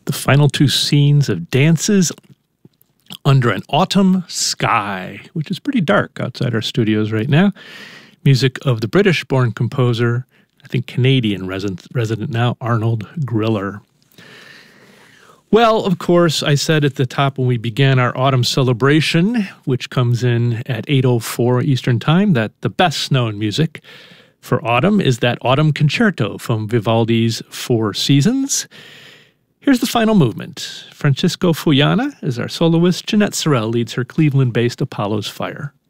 the final two scenes of Dances Under an Autumn Sky, which is pretty dark outside our studios right now. Music of the British-born composer, I think Canadian resident now, Arnold Griller. Well, of course, I said at the top when we began our autumn celebration, which comes in at 8:04 Eastern Time, that the best-known music for autumn is that Autumn Concerto from Vivaldi's Four Seasons. Here's the final movement. Francisco Fogliana is our soloist. Jeanette Sorrell leads her Cleveland-based Apollo's Fire.